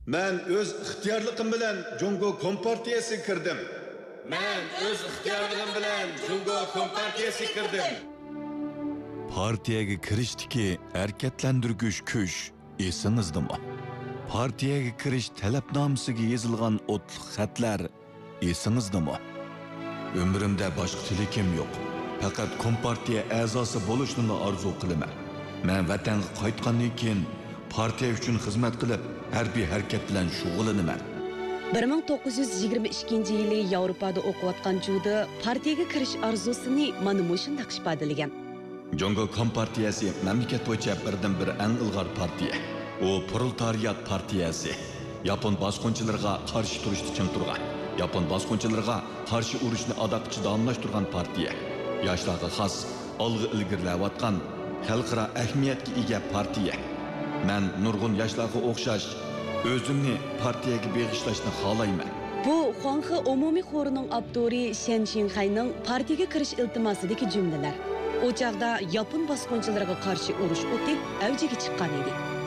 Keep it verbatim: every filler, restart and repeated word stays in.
Men öz ixtiyorligim bilan Jungo Kompartiyasiga kirdim. Men öz ixtiyorligim bilan Jungo Kompartiyasiga kirdim. Partiyaga kirishdiki harakatlantirgich kuch esingizdami? Partiyaga kirish talabnomasiga yozilgan o'tliq xatlar esingizdami? Umrimda boshqa tilakim yo'q. Faqat Kompartiya a'zosi bo'lishni orzu qilaman. Men vatanga qaytgandan keyin partiya uchun xizmat qilib, harbiy harakat bilan shug'ullanaman. bir ming to'qqiz yuz yigirma ikkinchi yili Yevropada o'qiyotgan Juda partiyaga kirish orzusini mana shunday ifodalagan. Jungo Kompartiyasi mamlakat bo'yicha birdan-bir eng ilg'or partiya. U proletariyat partiyasi. Yapon bosqinchilariga qarshi turishda chim turgan. Yapon bosqinchilariga qarshi urushni adoqchi davomlashtirgan partiya. Yoshlarga xos olg'a ilgirlayotgan xalqaro ahamiyatga ega partiya. Men nurg'un yoshlarga o'xshash o'zimni partiyaga beg'ishlashni xohlayman. Bu Xuanxe umumiy xorining abduri Shen Xinhayning partiyaga kirish iltimosidagi jumlalar. O chaqda Yapon bosqinchilariga qarshi urush o'ti avjiga chiqqan edi.